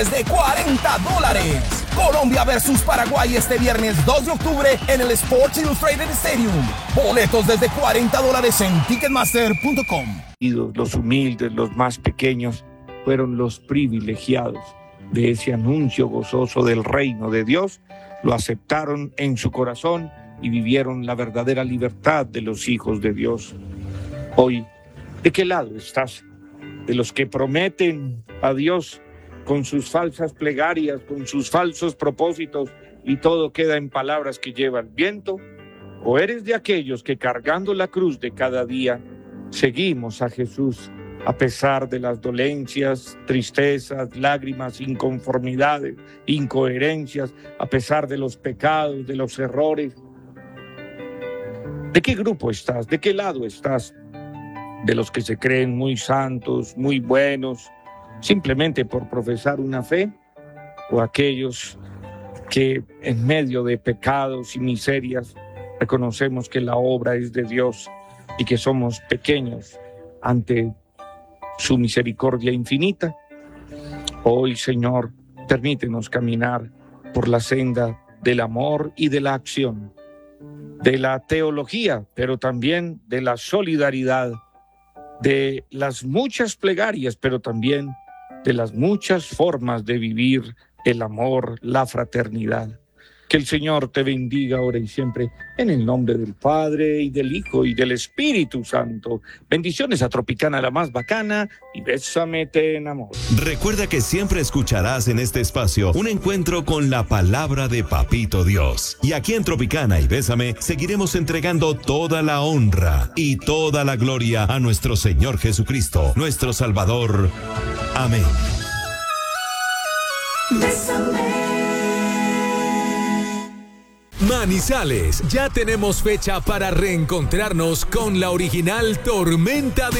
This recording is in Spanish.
de $40. Colombia versus Paraguay este viernes 2 de octubre en el Sports Illustrated Stadium. Boletos desde $40 en Ticketmaster.com. Los humildes, los más pequeños, fueron los privilegiados de ese anuncio gozoso del reino de Dios. Lo aceptaron en su corazón y vivieron la verdadera libertad de los hijos de Dios. Hoy, ¿de qué lado estás? ¿De los que prometen a Dios con sus falsas plegarias, con sus falsos propósitos, y todo queda en palabras que llevan viento? ¿O eres de aquellos que, cargando la cruz de cada día, seguimos a Jesús a pesar de las dolencias, tristezas, lágrimas, inconformidades, incoherencias, a pesar de los pecados, de los errores? ¿De qué grupo estás? ¿De qué lado estás? ¿De los que se creen muy santos, muy buenos, simplemente por profesar una fe? ¿O aquellos que en medio de pecados y miserias reconocemos que la obra es de Dios y que somos pequeños ante su misericordia infinita? Hoy, Señor, permítenos caminar por la senda del amor y de la acción, de la teología, pero también de la solidaridad, de las muchas plegarias, pero también de las muchas formas de vivir el amor, la fraternidad. Que el Señor te bendiga ahora y siempre, en el nombre del Padre, y del Hijo, y del Espíritu Santo. Bendiciones a Tropicana, la más bacana, y Bésame te enamoro. Recuerda que siempre escucharás en este espacio un encuentro con la palabra de Papito Dios. Y aquí en Tropicana y Bésame seguiremos entregando toda la honra y toda la gloria a nuestro Señor Jesucristo, nuestro Salvador. Amén. Bésame. Manizales, ya tenemos fecha para reencontrarnos con la original Tormenta de